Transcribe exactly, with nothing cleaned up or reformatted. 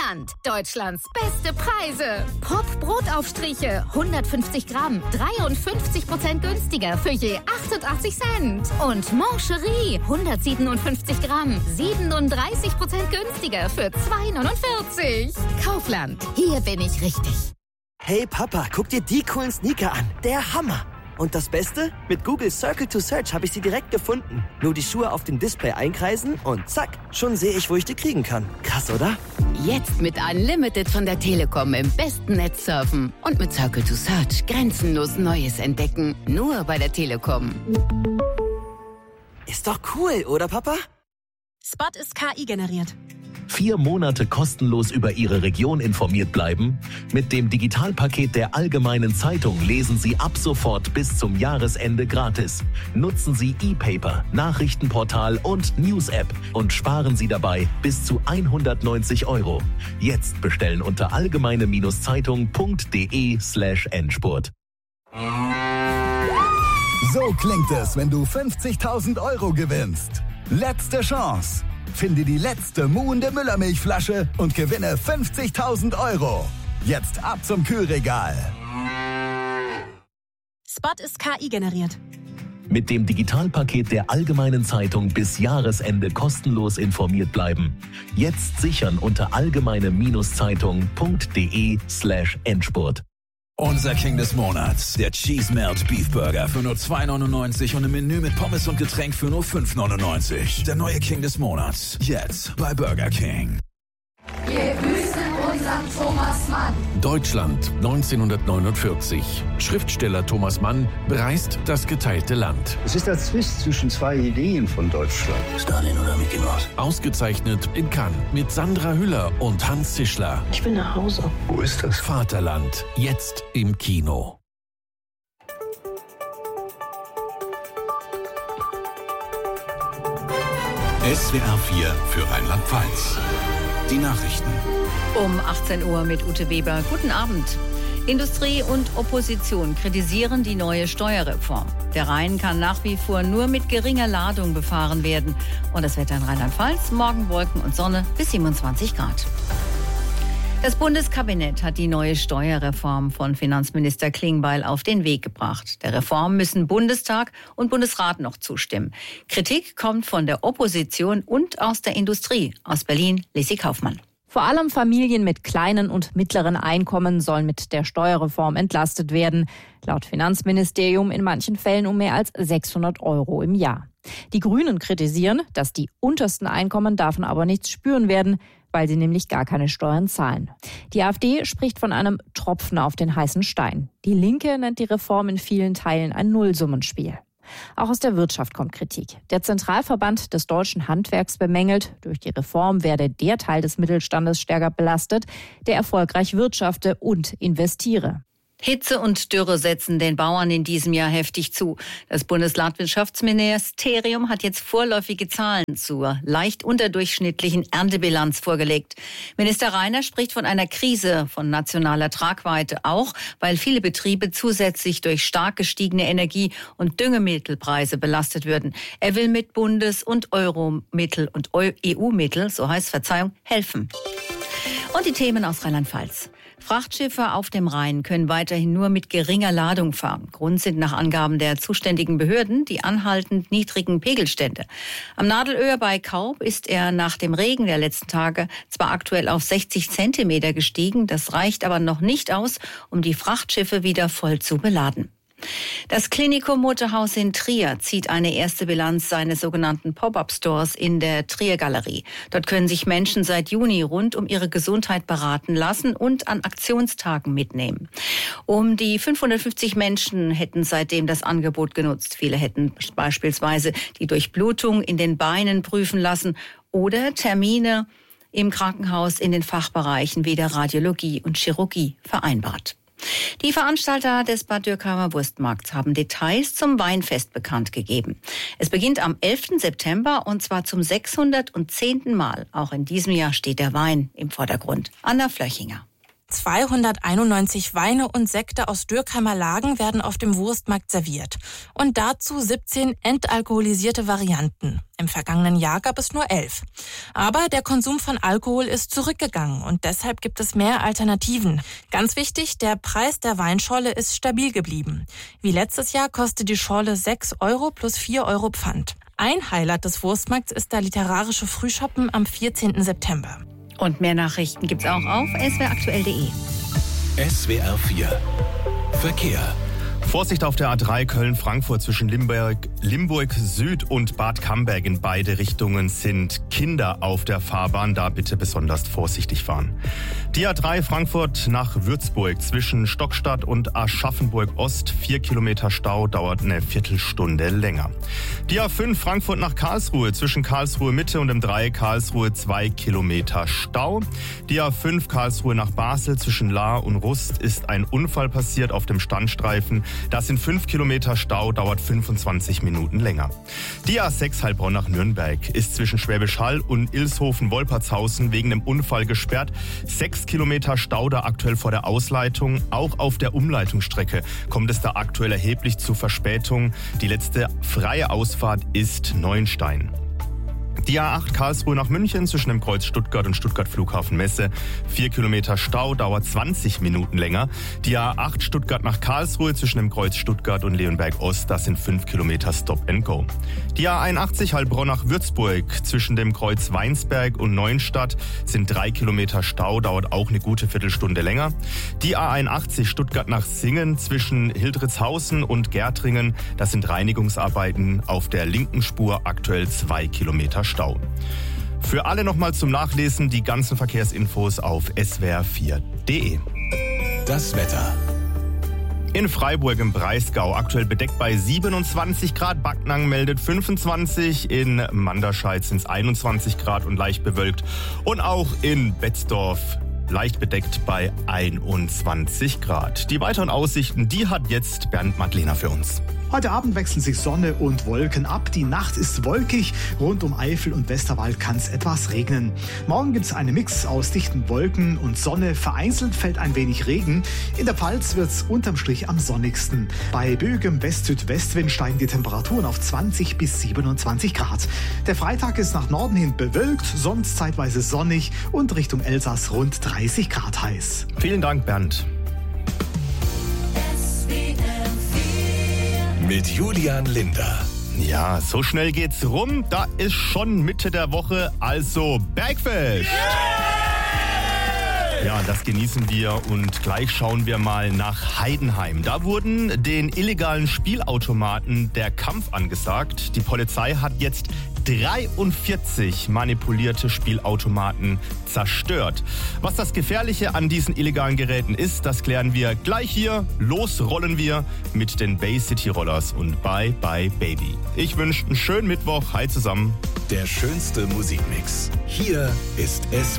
Kaufland. Deutschlands beste Preise. Pop Brotaufstriche hundertfünfzig Gramm, dreiundfünfzig Prozent günstiger für je achtundachtzig Cent. Und Mancherie hundertsiebenundfünfzig Gramm, siebenunddreißig Prozent günstiger für zwei neunundvierzig. Kaufland, hier bin ich richtig. Hey Papa, guck dir die coolen Sneaker an. Der Hammer. Und das Beste? Mit Google Circle to Search habe ich sie direkt gefunden. Nur die Schuhe auf dem Display einkreisen und zack, schon sehe ich, wo ich die kriegen kann. Krass, oder? Jetzt mit Unlimited von der Telekom im besten Netz surfen. Und mit Circle to Search grenzenlos Neues entdecken. Nur bei der Telekom. Ist doch cool, oder Papa? Spot ist K I generiert. Vier Monate kostenlos über Ihre Region informiert bleiben? Mit dem Digitalpaket der Allgemeinen Zeitung lesen Sie ab sofort bis zum Jahresende gratis. Nutzen Sie E-Paper, Nachrichtenportal und News-App und sparen Sie dabei bis zu hundertneunzig Euro. Jetzt bestellen unter allgemeine-zeitung.de slash Endspurt. So klingt es, wenn du fünfzigtausend Euro gewinnst. Letzte Chance. Finde die letzte muhende Müllermilchflasche und gewinne fünfzigtausend Euro. Jetzt ab zum Kühlregal. Spot ist K I generiert. Mit dem Digitalpaket der Allgemeinen Zeitung bis Jahresende kostenlos informiert bleiben. Jetzt sichern unter allgemeine-zeitung.de slash Endspurt. Unser King des Monats, der Cheese Melt Beef Burger für nur zwei neunundneunzig und im Menü mit Pommes und Getränk für nur fünf neunundneunzig. Der neue King des Monats, jetzt bei Burger King. Wir grüßen unseren Thomas Mann. Deutschland neunzehnhundertneunundvierzig. Schriftsteller Thomas Mann bereist das geteilte Land. Es ist der Zwist zwischen zwei Ideen von Deutschland. Stalin oder Mickey Mouse. Ausgezeichnet in Cannes mit Sandra Hüller und Hans Zischler. Ich will nach Hause. Wo ist das? Vaterland, jetzt im Kino. S W R vier für Rheinland-Pfalz. Die Nachrichten. Um achtzehn Uhr mit Ute Weber. Guten Abend. Industrie und Opposition kritisieren die neue Steuerreform. Der Rhein kann nach wie vor nur mit geringer Ladung befahren werden. Und das Wetter in Rheinland-Pfalz, morgen Wolken und Sonne bis siebenundzwanzig Grad. Das Bundeskabinett hat die neue Steuerreform von Finanzminister Klingbeil auf den Weg gebracht. Der Reform müssen Bundestag und Bundesrat noch zustimmen. Kritik kommt von der Opposition und aus der Industrie. Aus Berlin, Lissy Kaufmann. Vor allem Familien mit kleinen und mittleren Einkommen sollen mit der Steuerreform entlastet werden. Laut Finanzministerium in manchen Fällen um mehr als sechshundert Euro im Jahr. Die Grünen kritisieren, dass die untersten Einkommen davon aber nichts spüren werden, weil sie nämlich gar keine Steuern zahlen. Die AfD spricht von einem Tropfen auf den heißen Stein. Die Linke nennt die Reform in vielen Teilen ein Nullsummenspiel. Auch aus der Wirtschaft kommt Kritik. Der Zentralverband des deutschen Handwerks bemängelt, durch die Reform werde der Teil des Mittelstandes stärker belastet, der erfolgreich wirtschafte und investiere. Hitze und Dürre setzen den Bauern in diesem Jahr heftig zu. Das Bundeslandwirtschaftsministerium hat jetzt vorläufige Zahlen zur leicht unterdurchschnittlichen Erntebilanz vorgelegt. Minister Reiner spricht von einer Krise von nationaler Tragweite, auch weil viele Betriebe zusätzlich durch stark gestiegene Energie- und Düngemittelpreise belastet würden. Er will mit Bundes- und Euromittel und E U-Mittel, so heißt Verzeihung, helfen. Und die Themen aus Rheinland-Pfalz. Frachtschiffe auf dem Rhein können weiterhin nur mit geringer Ladung fahren. Grund sind nach Angaben der zuständigen Behörden die anhaltend niedrigen Pegelstände. Am Nadelöhr bei Kaub ist er nach dem Regen der letzten Tage zwar aktuell auf sechzig Zentimeter gestiegen, das reicht aber noch nicht aus, um die Frachtschiffe wieder voll zu beladen. Das Klinikum Motorhaus in Trier zieht eine erste Bilanz seines sogenannten Pop-up-Stores in der Trier-Galerie. Dort können sich Menschen seit Juni rund um ihre Gesundheit beraten lassen und an Aktionstagen mitnehmen. Um die fünfhundertfünfzig Menschen hätten seitdem das Angebot genutzt. Viele hätten beispielsweise die Durchblutung in den Beinen prüfen lassen oder Termine im Krankenhaus in den Fachbereichen wie der Radiologie und Chirurgie vereinbart. Die Veranstalter des Bad Dürkheimer Wurstmarkts haben Details zum Weinfest bekannt gegeben. Es beginnt am elften September und zwar zum sechshundertzehnten Mal. Auch in diesem Jahr steht der Wein im Vordergrund. Anna Flöchinger. zweihunderteinundneunzig Weine und Sekte aus Dürkheimer Lagen werden auf dem Wurstmarkt serviert. Und dazu siebzehn entalkoholisierte Varianten. Im vergangenen Jahr gab es nur elf. Aber der Konsum von Alkohol ist zurückgegangen und deshalb gibt es mehr Alternativen. Ganz wichtig, der Preis der Weinschorle ist stabil geblieben. Wie letztes Jahr kostet die Schorle sechs Euro plus vier Euro Pfand. Ein Highlight des Wurstmarkts ist der literarische Frühschoppen am vierzehnten September. Und mehr Nachrichten gibt's auch auf s w r aktuell punkt d e. S W R vier Verkehr. Vorsicht auf der A drei Köln-Frankfurt zwischen Limburg, Limburg Süd und Bad Camberg. In beide Richtungen sind Kinder auf der Fahrbahn. Da bitte besonders vorsichtig fahren. Die A drei Frankfurt nach Würzburg zwischen Stockstadt und Aschaffenburg Ost. Vier Kilometer Stau, dauert eine Viertelstunde länger. Die A fünf Frankfurt nach Karlsruhe zwischen Karlsruhe Mitte und M drei Karlsruhe. Zwei Kilometer Stau. Die A fünf Karlsruhe nach Basel zwischen Lahr und Rust ist ein Unfall passiert auf dem Standstreifen. Das sind fünf Kilometer Stau, dauert fünfundzwanzig Minuten länger. Die A sechs Heilbronn nach Nürnberg ist zwischen Schwäbisch Hall und Ilshofen-Wolpertshausen wegen einem Unfall gesperrt. Sechs Kilometer Stau da aktuell vor der Ausleitung. Auch auf der Umleitungsstrecke kommt es da aktuell erheblich zu Verspätungen. Die letzte freie Ausfahrt ist Neuenstein. Die A acht Karlsruhe nach München zwischen dem Kreuz Stuttgart und Stuttgart Flughafen Messe. Vier Kilometer Stau, dauert zwanzig Minuten länger. Die A acht Stuttgart nach Karlsruhe zwischen dem Kreuz Stuttgart und Leonberg Ost, das sind fünf Kilometer Stop and Go. Die A einundachtzig Heilbronn nach Würzburg zwischen dem Kreuz Weinsberg und Neuenstadt sind drei Kilometer Stau, dauert auch eine gute Viertelstunde länger. Die A einundachtzig Stuttgart nach Singen zwischen Hildritzhausen und Gärtringen, das sind Reinigungsarbeiten auf der linken Spur, aktuell zwei Kilometer Stau. Für alle nochmal zum Nachlesen die ganzen Verkehrsinfos auf s w r vier punkt d e. Das Wetter. In Freiburg im Breisgau aktuell bedeckt bei siebenundzwanzig Grad, Backnang meldet fünfundzwanzig, in Manderscheid sind es einundzwanzig Grad und leicht bewölkt und auch in Betzdorf leicht bedeckt bei einundzwanzig Grad. Die weiteren Aussichten, die hat jetzt Bernd Maglener für uns. Heute Abend wechseln sich Sonne und Wolken ab. Die Nacht ist wolkig. Rund um Eifel und Westerwald kann es etwas regnen. Morgen gibt es einen Mix aus dichten Wolken und Sonne. Vereinzelt fällt ein wenig Regen. In der Pfalz wird es unterm Strich am sonnigsten. Bei böigem West-Südwestwind steigen die Temperaturen auf zwanzig bis siebenundzwanzig Grad. Der Freitag ist nach Norden hin bewölkt, sonst zeitweise sonnig und Richtung Elsass rund dreißig Grad heiß. Vielen Dank, Bernd. Mit Julian Linder. Ja, so schnell geht's rum. Da ist schon Mitte der Woche, also Bergfest. Yeah! Ja, das genießen wir und gleich schauen wir mal nach Heidenheim. Da wurden den illegalen Spielautomaten der Kampf angesagt. Die Polizei hat jetzt dreiundvierzig manipulierte Spielautomaten zerstört. Was das Gefährliche an diesen illegalen Geräten ist, das klären wir gleich hier. Los rollen wir mit den Bay City Rollers und Bye Bye Baby. Ich wünsche einen schönen Mittwoch. Hi zusammen. Der schönste Musikmix. Hier ist S